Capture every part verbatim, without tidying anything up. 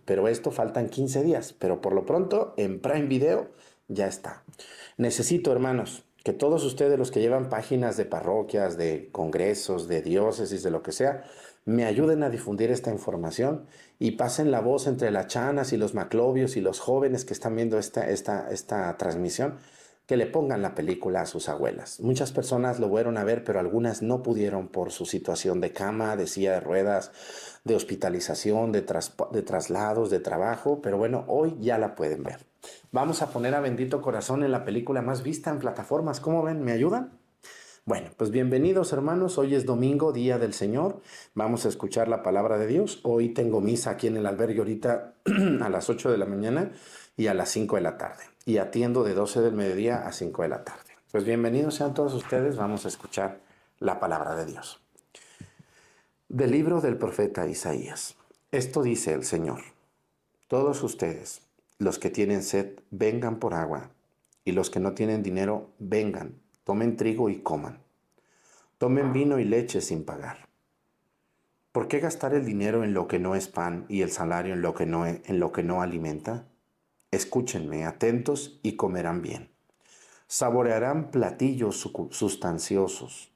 pero esto faltan quince días, pero por lo pronto en Prime Video ya está. Necesito, hermanos, que todos ustedes, los que llevan páginas de parroquias, de congresos, de diócesis, de lo que sea, me ayuden a difundir esta información y pasen la voz entre las chanas y los maclovios y los jóvenes que están viendo esta, esta, esta transmisión, que le pongan la película a sus abuelas. Muchas personas lo fueron a ver, pero algunas no pudieron por su situación de cama, de silla de ruedas, de hospitalización, de, tras, de traslados, de trabajo, pero bueno, hoy ya la pueden ver. Vamos a poner a Bendito Corazón en la película más vista en plataformas. ¿Cómo ven? ¿Me ayudan? Bueno, pues bienvenidos hermanos, hoy es domingo, día del Señor, vamos a escuchar la palabra de Dios. Hoy tengo misa aquí en el albergue ahorita a las ocho de la mañana y a las cinco de la tarde, y atiendo de doce del mediodía a cinco de la tarde. Pues bienvenidos sean todos ustedes, vamos a escuchar la palabra de Dios. Del libro del profeta Isaías. Esto dice el Señor: todos ustedes, los que tienen sed, vengan por agua, y los que no tienen dinero, vengan, tomen trigo y coman. Tomen vino y leche sin pagar. ¿Por qué gastar el dinero en lo que no es pan y el salario en lo que no, en lo que no alimenta? Escúchenme, atentos, y comerán bien. Saborearán platillos sustanciosos.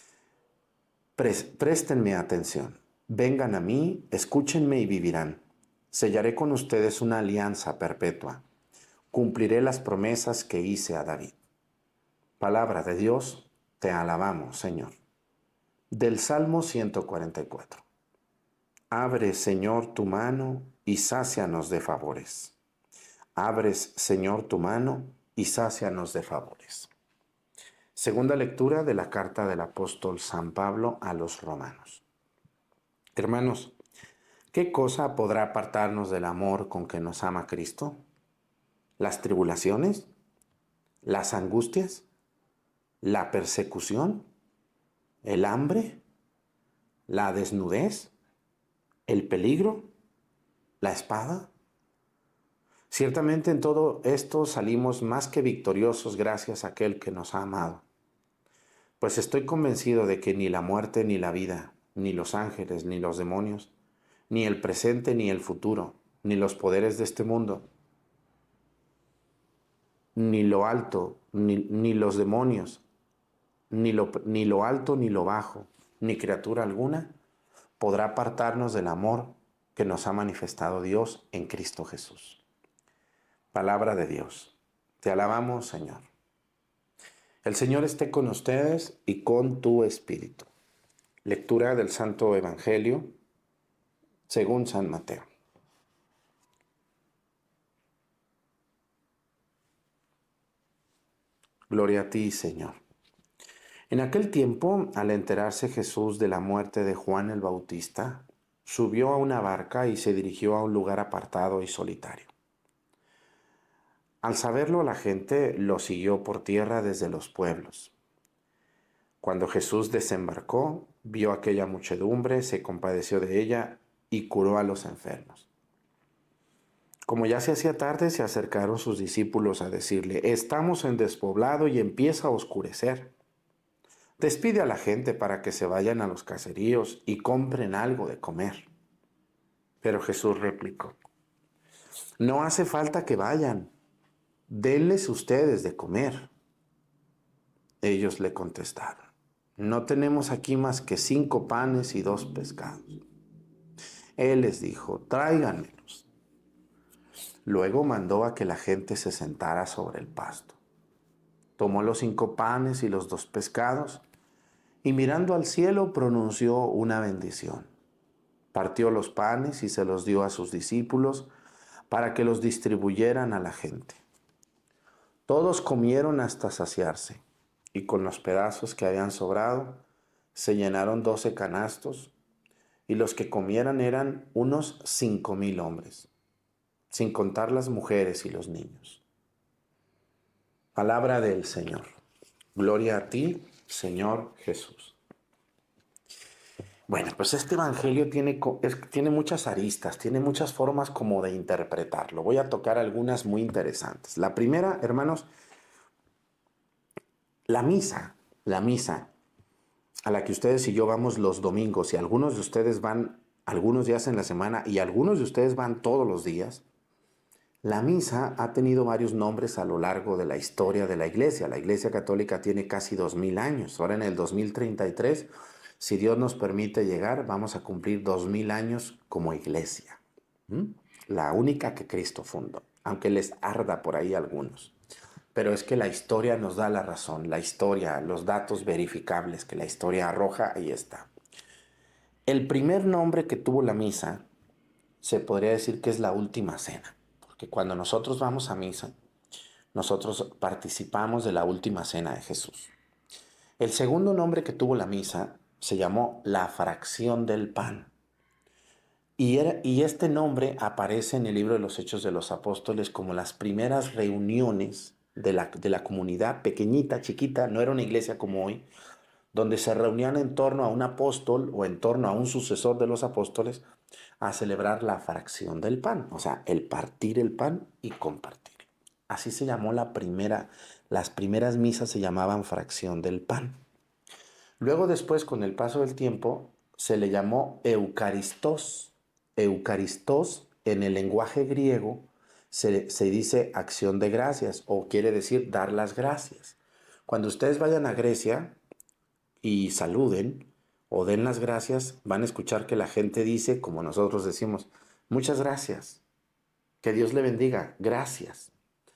Préstenme atención. Vengan a mí, escúchenme y vivirán. Sellaré con ustedes una alianza perpetua. Cumpliré las promesas que hice a David. Palabra de Dios, te alabamos, Señor. Del Salmo ciento cuarenta y cuatro. Abre, Señor, tu mano y sácianos de favores. Abres, Señor, tu mano y sácianos de favores. Segunda lectura de la carta del apóstol San Pablo a los romanos. Hermanos, ¿qué cosa podrá apartarnos del amor con que nos ama Cristo? ¿Las tribulaciones? ¿Las angustias? ¿La persecución? ¿El hambre? ¿La desnudez? ¿El peligro? ¿La espada? Ciertamente en todo esto salimos más que victoriosos gracias a aquel que nos ha amado. Pues estoy convencido de que ni la muerte ni la vida, ni los ángeles ni los demonios, ni el presente ni el futuro, ni los poderes de este mundo, ni lo alto, ni, ni los demonios, ni lo, ni lo alto ni lo bajo, ni criatura alguna, podrá apartarnos del amor que nos ha manifestado Dios en Cristo Jesús. Palabra de Dios. Te alabamos, Señor. El Señor esté con ustedes y con tu espíritu. Lectura del Santo Evangelio según San Mateo. Gloria a ti, Señor. En aquel tiempo, al enterarse Jesús de la muerte de Juan el Bautista, subió a una barca y se dirigió a un lugar apartado y solitario. Al saberlo, la gente lo siguió por tierra desde los pueblos. Cuando Jesús desembarcó, vio aquella muchedumbre, se compadeció de ella y curó a los enfermos. Como ya se hacía tarde, se acercaron sus discípulos a decirle: estamos en despoblado y empieza a oscurecer. Despide a la gente para que se vayan a los caseríos y compren algo de comer. Pero Jesús replicó: no hace falta que vayan, denles ustedes de comer. Ellos le contestaron: no tenemos aquí más que cinco panes y dos pescados. Él les dijo: tráiganmelos. Luego mandó a que la gente se sentara sobre el pasto. Tomó los cinco panes y los dos pescados y mirando al cielo pronunció una bendición. Partió los panes y se los dio a sus discípulos para que los distribuyeran a la gente. Todos comieron hasta saciarse, y con los pedazos que habían sobrado se llenaron doce canastos, y los que comieran eran unos cinco mil hombres, sin contar las mujeres y los niños. Palabra del Señor. Gloria a ti, Señor Jesús. Bueno, pues este evangelio tiene, es, tiene muchas aristas, tiene muchas formas como de interpretarlo. Voy a tocar algunas muy interesantes. La primera, hermanos, la misa, la misa a la que ustedes y yo vamos los domingos, y algunos de ustedes van algunos días en la semana y algunos de ustedes van todos los días, la misa ha tenido varios nombres a lo largo de la historia de la iglesia. La iglesia católica tiene casi dos mil años. Ahora en el dos mil treinta y tres, si Dios nos permite llegar, vamos a cumplir dos mil años como iglesia. ¿Mm? La única que Cristo fundó, aunque les arda por ahí a algunos. Pero es que la historia nos da la razón, la historia, los datos verificables que la historia arroja, ahí está. El primer nombre que tuvo la misa se podría decir que es la última cena, porque cuando nosotros vamos a misa, nosotros participamos de la última cena de Jesús. El segundo nombre que tuvo la misa se llamó la fracción del pan. Y, era, y este nombre aparece en el libro de los Hechos de los Apóstoles como las primeras reuniones de la, de la comunidad pequeñita, chiquita, no era una iglesia como hoy, donde se reunían en torno a un apóstol o en torno a un sucesor de los apóstoles a celebrar la fracción del pan, o sea, el partir el pan y compartir. Así se llamó la primera, las primeras misas se llamaban fracción del pan. Luego después, con el paso del tiempo, se le llamó Eucaristos. Eucaristos en el lenguaje griego se, se dice acción de gracias o quiere decir dar las gracias. Cuando ustedes vayan a Grecia y saluden o den las gracias, van a escuchar que la gente dice, como nosotros decimos, muchas gracias, que Dios le bendiga, gracias.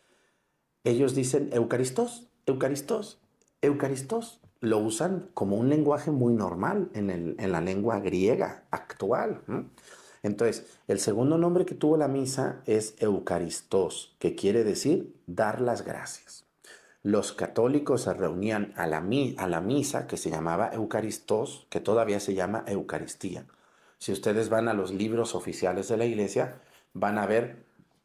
Ellos dicen Eucaristos, Eucaristos, Eucaristos. Lo usan como un lenguaje muy normal en, el, en la lengua griega actual, ¿no? Entonces, el segundo nombre que tuvo la misa es Eucaristos, que quiere decir dar las gracias. Los católicos se reunían a la, a la misa que se llamaba Eucaristos, que todavía se llama Eucaristía. Si ustedes van a los libros oficiales de la iglesia, van a ver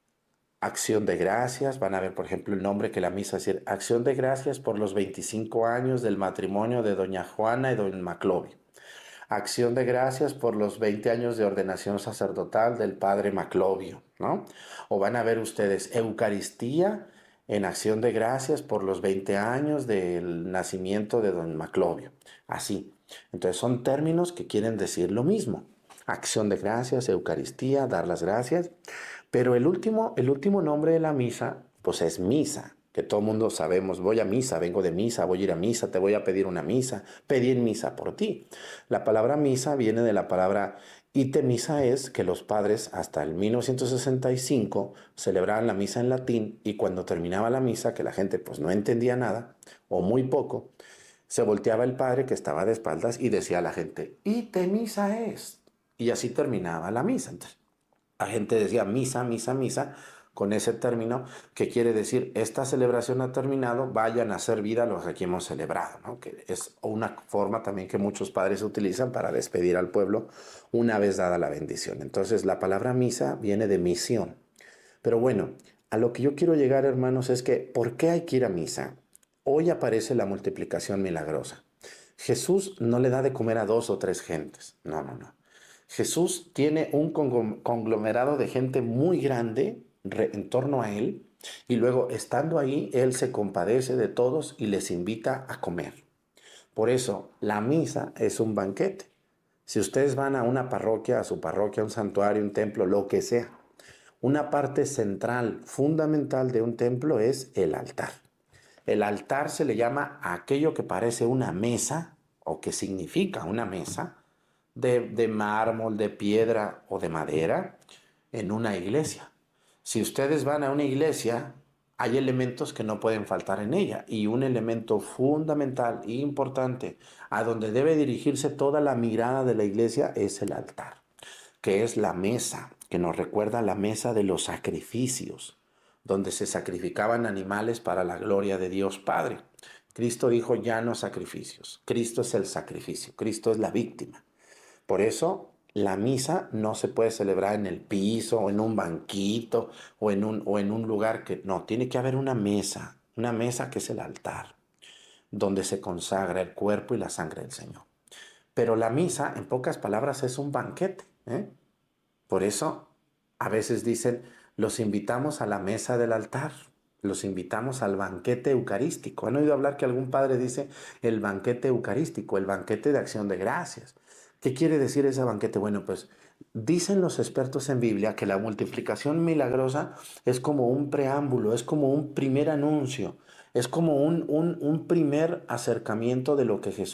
acción de gracias, van a ver, por ejemplo, el nombre que la misa es decir, acción de gracias por los veinticinco años del matrimonio de doña Juana y don Maclovio. Acción de gracias por los veinte años de ordenación sacerdotal del padre Maclovio, ¿no? O van a ver ustedes Eucaristía en acción de gracias por los veinte años del nacimiento de don Maclovio. Así. Entonces son términos que quieren decir lo mismo. Acción de gracias, Eucaristía, dar las gracias. Pero el último, el último nombre de la misa, pues es misa, que todo el mundo sabemos, voy a misa, vengo de misa, voy a ir a misa, te voy a pedir una misa, pedir misa por ti. La palabra misa viene de la palabra ite misa es que los padres hasta el mil novecientos sesenta y cinco celebraban la misa en latín y cuando terminaba la misa, que la gente pues no entendía nada o muy poco, se volteaba el padre que estaba de espaldas y decía a la gente, ite misa es. Y así terminaba la misa. Entonces, la gente decía misa, misa, misa, con ese término que quiere decir esta celebración ha terminado, vayan a hacer vida los que hemos celebrado, ¿no? Que es una forma también que muchos padres utilizan para despedir al pueblo una vez dada la bendición. Entonces la palabra misa viene de misión. Pero bueno, a lo que yo quiero llegar, hermanos, es que ¿por qué hay que ir a misa? Hoy aparece la multiplicación milagrosa. Jesús no le da de comer a dos o tres gentes, no, no, no. Jesús tiene un conglomerado de gente muy grande en torno a él y luego estando ahí, él se compadece de todos y les invita a comer. Por eso, la misa es un banquete. Si ustedes van a una parroquia, a su parroquia, a un santuario, un templo, lo que sea, una parte central, fundamental de un templo es el altar. El altar se le llama a aquello que parece una mesa o que significa una mesa, De, de mármol, de piedra o de madera en una iglesia. Si ustedes van a una iglesia, hay elementos que no pueden faltar en ella y un elemento fundamental e importante a donde debe dirigirse toda la mirada de la iglesia es el altar, que es la mesa, que nos recuerda la mesa de los sacrificios, donde se sacrificaban animales para la gloria de Dios Padre. Cristo dijo ya no sacrificios, Cristo es el sacrificio, Cristo es la víctima. Por eso la misa no se puede celebrar en el piso o en un banquito o en un, o en un lugar que no, tiene que haber una mesa, una mesa que es el altar, donde se consagra el cuerpo y la sangre del Señor. Pero la misa, en pocas palabras, es un banquete, ¿eh? Por eso a veces dicen, los invitamos a la mesa del altar, los invitamos al banquete eucarístico. ¿Han oído hablar que algún padre dice el banquete eucarístico, el banquete de acción de gracias? ¿Qué quiere decir ese banquete? Bueno, pues Dicen los expertos en Biblia que la multiplicación milagrosa es como un preámbulo, es como un primer anuncio, es como un, un, un primer acercamiento de lo que Jesús